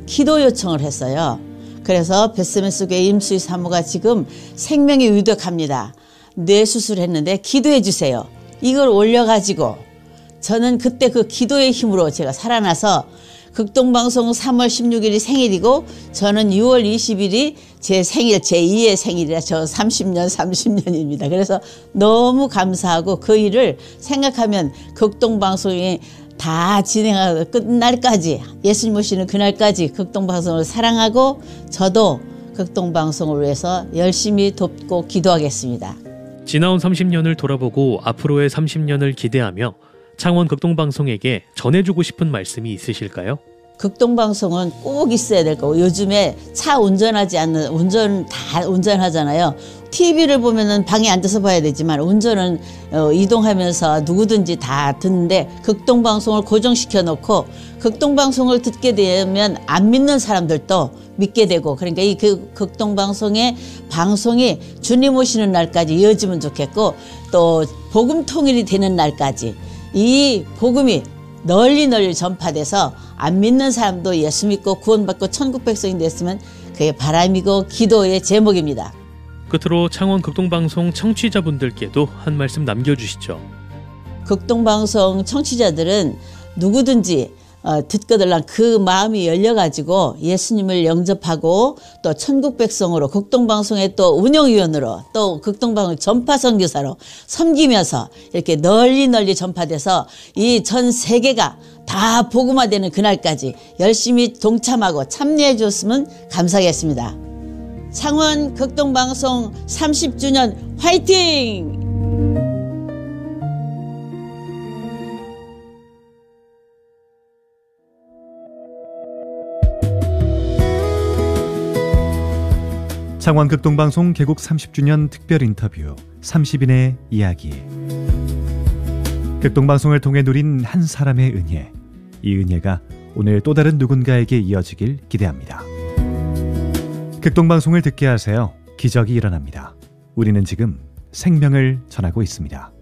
기도 요청을 했어요. 그래서 베스메스 교회 임수희 사모가 지금 생명이 유덕합니다. 뇌 수술했는데 기도해 주세요. 이걸 올려가지고 저는 그때 그 기도의 힘으로 제가 살아나서 극동방송 3월 16일이 생일이고 저는 6월 20일이 제 생일, 제2의 생일이라 저 30년입니다. 그래서 너무 감사하고 그 일을 생각하면 극동방송이 다 진행하고 끝날까지 예수님 오시는 그날까지 극동방송을 사랑하고 저도 극동방송을 위해서 열심히 돕고 기도하겠습니다. 지나온 30년을 돌아보고 앞으로의 30년을 기대하며 창원 극동방송에게 전해주고 싶은 말씀이 있으실까요? 극동방송은 꼭 있어야 될 거고 요즘에 차 운전하지 않는 다 운전하잖아요. TV를 보면은 방에 앉아서 봐야 되지만 운전은 이동하면서 누구든지 다 듣는데 극동방송을 고정시켜 놓고 극동방송을 듣게 되면 안 믿는 사람들도 믿게 되고 그러니까 이 극동방송의 방송이 주님 오시는 날까지 이어지면 좋겠고 또 복음 통일이 되는 날까지 이 복음이 널리 전파돼서 안 믿는 사람도 예수 믿고 구원받고 천국 백성이 됐으면 그게 바람이고 기도의 제목입니다. 끝으로 창원 극동방송 청취자분들께도 한 말씀 남겨주시죠. 극동방송 청취자들은 누구든지 듣거들랑 그 마음이 열려가지고 예수님을 영접하고 또 천국 백성으로 극동방송의 또 운영위원으로 또 극동방송 전파 선교사로 섬기면서 이렇게 널리 전파돼서 이 전 세계가 다 복음화되는 그날까지 열심히 동참하고 참여해 줬으면 감사하겠습니다. 창원 극동방송 30주년 화이팅! 창원 극동방송 개국 30주년 특별 인터뷰 30인의 이야기. 극동방송을 통해 누린 한 사람의 은혜, 이 은혜가 오늘 또 다른 누군가에게 이어지길 기대합니다. 극동방송을 듣게 하세요. 기적이 일어납니다. 우리는 지금 생명을 전하고 있습니다.